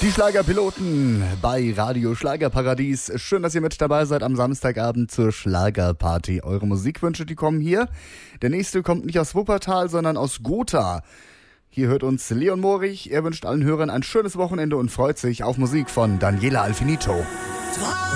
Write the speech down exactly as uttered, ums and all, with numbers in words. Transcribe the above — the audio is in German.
Die Schlagerpiloten bei Radio Schlagerparadies. Schön, dass ihr mit dabei seid am Samstagabend zur Schlagerparty. Eure Musikwünsche, die kommen hier. Der nächste kommt nicht aus Wuppertal, sondern aus Gotha. Hier hört uns Leon Morich. Er wünscht allen Hörern ein schönes Wochenende und freut sich auf Musik von Daniela Alfinito.